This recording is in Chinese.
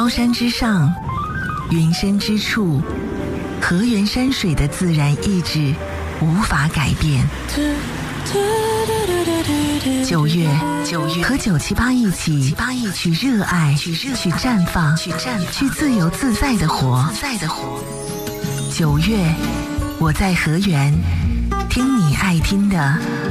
高山之上，云深之处，河源山水的自然意志无法改变。9月，和978一起去热爱，去绽放，去自由自在的活。9月，我在河源，听你爱听的